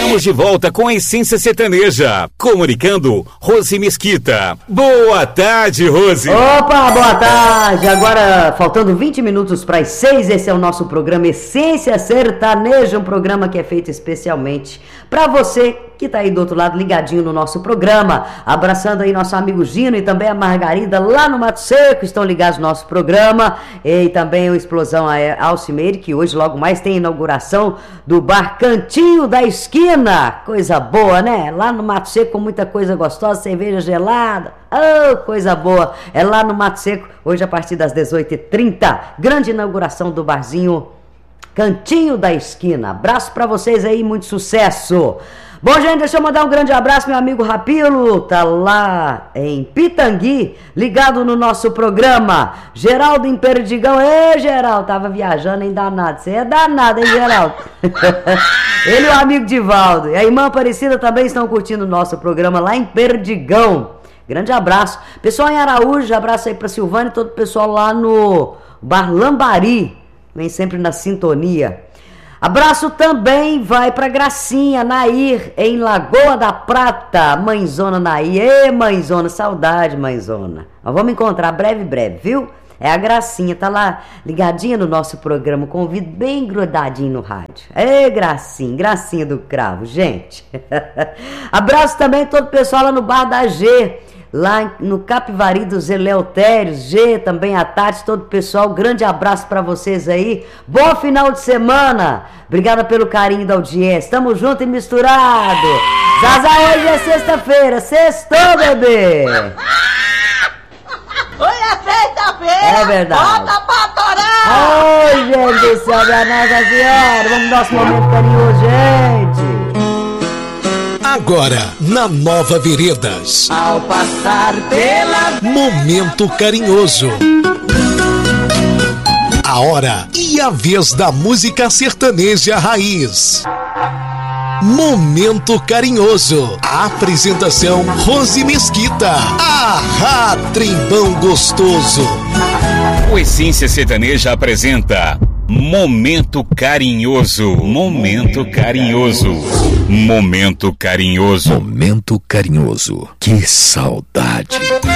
Estamos de volta com a Essência Sertaneja. Comunicando, Rose Mesquita. Boa tarde, Rose. Opa, boa tarde. Agora, faltando 20 minutos para as 6, esse é o nosso programa Essência Sertaneja, um programa que é feito especialmente para você que tá aí do outro lado ligadinho no nosso programa. Abraçando aí nosso amigo Gino e também a Margarida lá no Mato Seco, estão ligados no nosso programa. E também o Explosão Alcimeire, que hoje logo mais tem a inauguração do Bar Cantinho da Esquina. Coisa boa, né? Lá no Mato Seco com muita coisa gostosa, cerveja gelada. Oh, coisa boa. É lá no Mato Seco, hoje a partir das 18h30. Grande inauguração do barzinho Cantinho da Esquina. Abraço pra vocês aí, muito sucesso. Bom, gente, deixa eu mandar um grande abraço, meu amigo Rapilo, tá lá em Pitangui, ligado no nosso programa. Geraldo em Perdigão. Ê, Geraldo, tava viajando, hein, danado. Você é danado, hein, Geraldo? Ele e o amigo Divaldo. E a irmã Aparecida também estão curtindo o nosso programa lá em Perdigão. Grande abraço. Pessoal em Araújo, abraço aí pra Silvana e todo o pessoal lá no Bar Lambari. Vem sempre na sintonia. Abraço também vai pra Gracinha, Nair, em Lagoa da Prata. Mãezona Nair. Ê, mãezona, saudade, mãezona. Nós vamos encontrar breve, viu? É a Gracinha, tá lá ligadinha no nosso programa, convido bem grudadinho no rádio. Ê, Gracinha do Cravo, gente. Abraço também todo o pessoal lá no Bar da G, lá no Capivari dos Eleutérios, G, também a Tati, todo o pessoal, grande abraço pra vocês aí, bom final de semana, obrigada pelo carinho da audiência, tamo junto e misturado. Zaza, hoje é sexta-feira, sextou, bebê. Hoje é sexta-feira, é verdade. Bota pra torar. Ai, gente do céu, minha Nossa Senhora, vamos no nosso momento carinhoso, gente. Agora, na Nova Veredas. Ao passar pela... Momento carinhoso. A hora e a vez da música sertaneja raiz. Momento carinhoso. A apresentação Rose Mesquita. Trimbão gostoso. O Essência Sertaneja apresenta Momento carinhoso. Momento carinhoso. Momento carinhoso. Momento carinhoso. Que saudade.